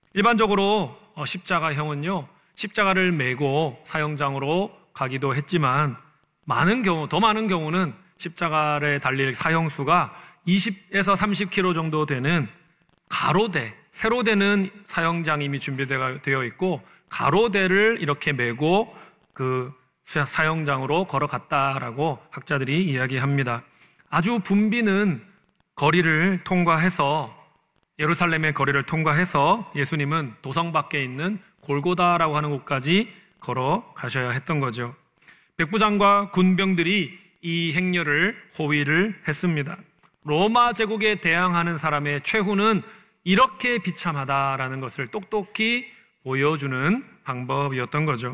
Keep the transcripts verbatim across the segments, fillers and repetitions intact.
일반적으로 십자가형은요, 십자가를 메고 사형장으로 가기도 했지만 많은 경우, 더 많은 경우는 십자가에 달릴 사형수가 이십에서 삼십 킬로미터 정도 되는 가로대, 세로대는 사형장이 이미 준비되어 있고 가로대를 이렇게 메고 그 사형장으로 걸어갔다라고 학자들이 이야기합니다. 아주 붐비는 거리를 통과해서, 예루살렘의 거리를 통과해서 예수님은 도성 밖에 있는 골고다라고 하는 곳까지 걸어가셔야 했던 거죠. 백부장과 군병들이 이 행렬을 호위를 했습니다. 로마 제국에 대항하는 사람의 최후는 이렇게 비참하다라는 것을 똑똑히 보여주는 방법이었던 거죠.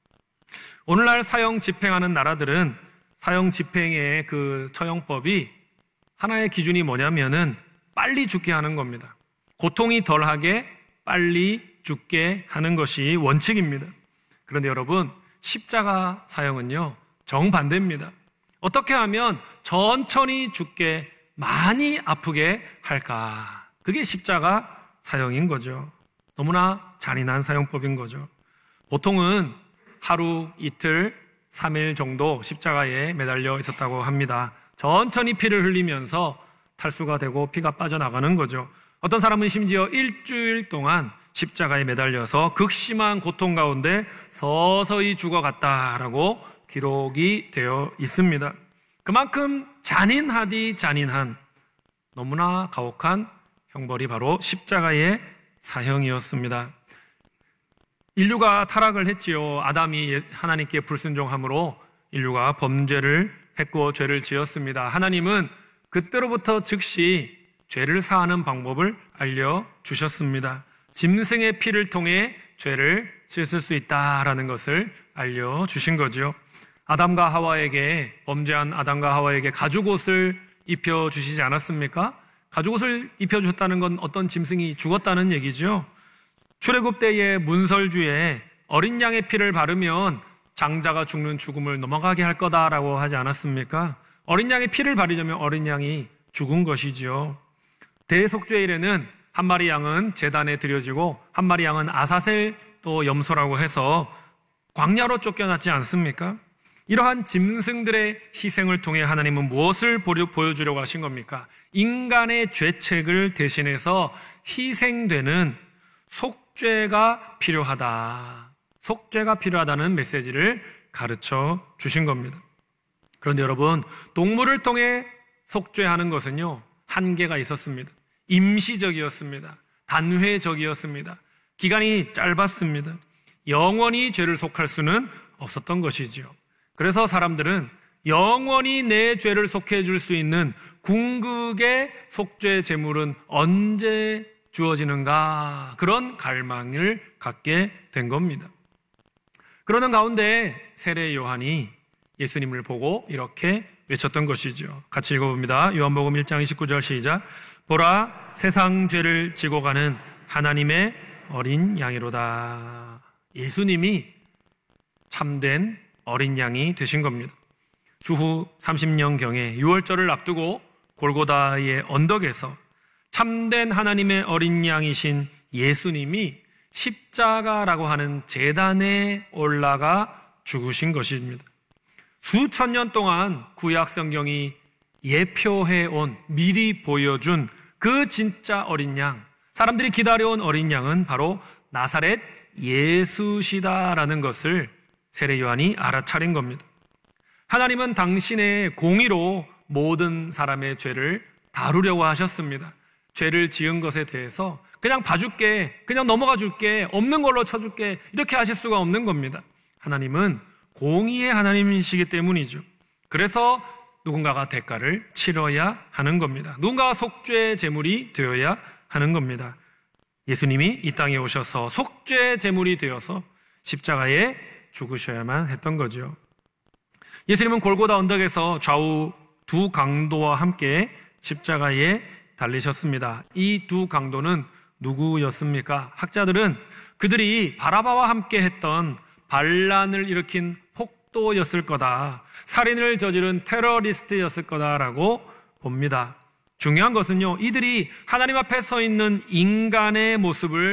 오늘날 사형 집행하는 나라들은 사형 집행의 그 처형법이 하나의 기준이 뭐냐면은 빨리 죽게 하는 겁니다. 고통이 덜하게 빨리 죽게 하는 것이 원칙입니다. 그런데 여러분, 십자가 사형은요, 정반대입니다. 어떻게 하면 천천히 죽게, 많이 아프게 할까? 그게 십자가 사형인 거죠. 너무나 잔인한 사형법인 거죠. 보통은 하루, 이틀, 삼 일 정도 십자가에 매달려 있었다고 합니다. 천천히 피를 흘리면서 탈수가 되고 피가 빠져나가는 거죠. 어떤 사람은 심지어 일주일 동안 십자가에 매달려서 극심한 고통 가운데 서서히 죽어갔다라고 기록이 되어 있습니다. 그만큼 잔인하디 잔인한, 너무나 가혹한 형벌이 바로 십자가의 사형이었습니다. 인류가 타락을 했지요. 아담이 하나님께 불순종함으로 인류가 범죄를 했고 죄를 지었습니다. 하나님은 그때로부터 즉시 죄를 사하는 방법을 알려주셨습니다. 짐승의 피를 통해 죄를 씻을 수 있다라는 것을 알려주신 거죠. 아담과 하와에게, 범죄한 아담과 하와에게 가죽옷을 입혀주시지 않았습니까? 가죽옷을 입혀주셨다는 건 어떤 짐승이 죽었다는 얘기죠. 출애굽 때의 문설주에 어린 양의 피를 바르면 장자가 죽는 죽음을 넘어가게 할 거다라고 하지 않았습니까? 어린 양의 피를 바르려면 어린 양이 죽은 것이지요. 대속죄일에는 한 마리 양은 제단에 드려지고 한 마리 양은 아사셀 또 염소라고 해서 광야로 쫓겨났지 않습니까? 이러한 짐승들의 희생을 통해 하나님은 무엇을 보여주려고 하신 겁니까? 인간의 죄책을 대신해서 희생되는 속죄가 필요하다. 속죄가 필요하다는 메시지를 가르쳐 주신 겁니다. 그런데 여러분, 동물을 통해 속죄하는 것은요, 한계가 있었습니다. 임시적이었습니다. 단회적이었습니다. 기간이 짧았습니다. 영원히 죄를 속할 수는 없었던 것이지요. 그래서 사람들은 영원히 내 죄를 속해 줄 수 있는 궁극의 속죄 제물은 언제 주어지는가, 그런 갈망을 갖게 된 겁니다. 그러는 가운데 세례 요한이 예수님을 보고 이렇게 외쳤던 것이죠. 같이 읽어봅니다. 요한복음 일 장 이십구 절 시작. 보라, 세상 죄를 지고 가는 하나님의 어린 양이로다. 예수님이 참된 어린 양이 되신 겁니다. 주후 삼십 년경에 유월절을 앞두고 골고다의 언덕에서 참된 하나님의 어린 양이신 예수님이 십자가라고 하는 제단에 올라가 죽으신 것입니다. 수천 년 동안 구약 성경이 예표해온, 미리 보여준 그 진짜 어린 양, 사람들이 기다려온 어린 양은 바로 나사렛 예수시다라는 것을 세례 요한이 알아차린 겁니다. 하나님은 당신의 공의로 모든 사람의 죄를 다루려고 하셨습니다. 죄를 지은 것에 대해서 그냥 봐줄게, 그냥 넘어가 줄게, 없는 걸로 쳐줄게, 이렇게 하실 수가 없는 겁니다. 하나님은 공의의 하나님이시기 때문이죠. 그래서 누군가가 대가를 치러야 하는 겁니다. 누군가가 속죄 제물이 되어야 하는 겁니다. 예수님이 이 땅에 오셔서 속죄 제물이 되어서 십자가에 죽으셔야만 했던 거죠. 예수님은 골고다 언덕에서 좌우 두 강도와 함께 십자가에 달리셨습니다. 이 두 강도는 누구였습니까? 학자들은 그들이 바라바와 함께 했던 반란을 일으킨 폭도였을 거다, 살인을 저지른 테러리스트였을 거다라고 봅니다. 중요한 것은요, 이들이 하나님 앞에 서 있는 인간의 모습을